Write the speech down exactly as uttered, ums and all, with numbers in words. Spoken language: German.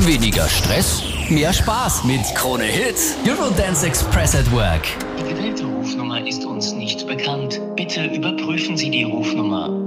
Weniger Stress, mehr Spaß mit Krone Hits, Eurodance Express at Work. Die gewählte Rufnummer ist uns nicht bekannt. Bitte überprüfen Sie die Rufnummer.